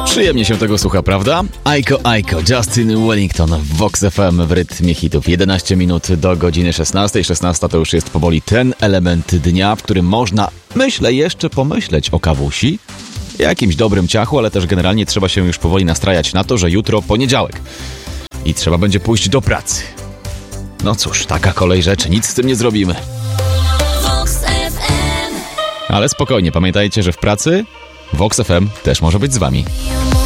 Przyjemnie się tego słucha, prawda? Aiko, Justin Wellington w Vox FM w rytmie hitów. 11 minut do godziny 16. 16 to już jest powoli ten element dnia, w którym można, myślę, jeszcze pomyśleć o kawusi, jakimś dobrym ciachu, ale też generalnie trzeba się już powoli nastrajać na to, że jutro poniedziałek i trzeba będzie pójść do pracy. No cóż, taka kolej rzeczy, nic z tym nie zrobimy. Ale spokojnie, pamiętajcie, że w pracy Vox FM też może być z wami.